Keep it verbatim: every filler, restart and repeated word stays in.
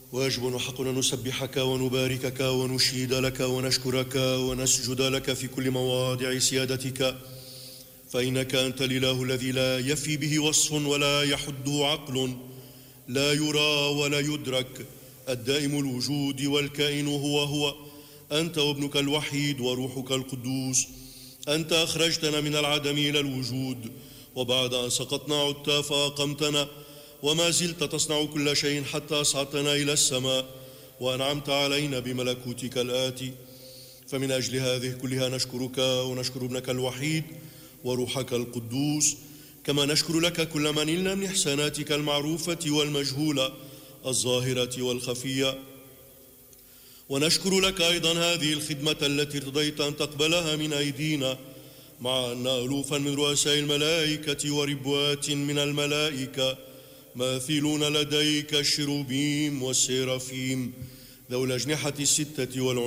واجب وحق أن نسبحك ونباركك ونشيد لك ونشكرك ونسجد لك في كل مواضع سيادتك، فإنك أنت الإله الذي لا يفي به وصف ولا يحده عقل، لا يرى ولا يدرك، الدائم الوجود والكائن هو هو، أنت وابنك الوحيد وروحك القدوس. أنت أخرجتنا من العدم إلى الوجود، وبعد أن سقطنا عدت فأقمتنا، وما زلت تصنع كل شيء حتى أصعدتنا إلى السماء وأنعمت علينا بملكوتك الآتي. فمن أجل هذه كلها نشكرك ونشكر ابنك الوحيد وروحك القدوس، كما نشكر لك كل ما نلنا من إحساناتك المعروفة والمجهولة، الظاهرة والخفية. ونشكر لك أيضا هذه الخدمة التي ارتضيت أن تقبلها من أيدينا، مع أن ألوفا من رؤساء الملائكة وربوات من الملائكة ماثلون لديك الشروبيم والسيرافيم ذو الأجنحة الستة والعشرين